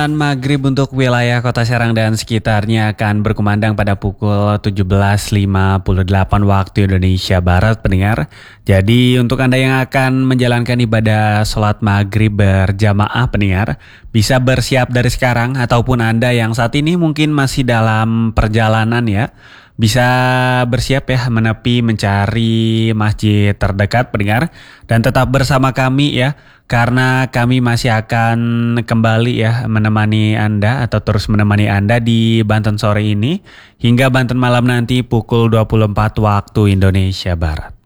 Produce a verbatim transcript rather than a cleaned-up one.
Azan maghrib untuk wilayah Kota Serang dan sekitarnya akan berkumandang pada pukul tujuh belas lima puluh delapan waktu Indonesia Barat, pendengar. Jadi untuk Anda yang akan menjalankan ibadah sholat maghrib berjamaah, pendengar, bisa bersiap dari sekarang, ataupun Anda yang saat ini mungkin masih dalam perjalanan ya, bisa bersiap ya menepi mencari masjid terdekat, pendengar, dan tetap bersama kami ya, karena kami masih akan kembali ya menemani Anda atau terus menemani Anda di Banten sore ini hingga Banten malam nanti pukul dua puluh empat waktu Indonesia Barat.